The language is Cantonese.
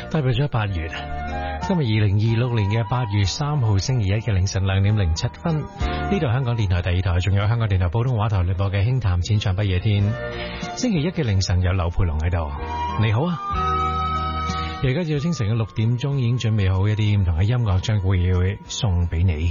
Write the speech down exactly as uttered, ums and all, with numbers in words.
代表咗八月。今日二零二六年嘅八月三號星期一嘅凌晨兩點零七分，呢度香港電台第二台，仲有香港電台普通話台嚟播嘅輕談淺唱不夜天。星期一嘅凌晨有劉佩龍喺度，你好啊！而家至到清晨嘅六點鐘已經準備好一啲唔同嘅音樂將會送俾你。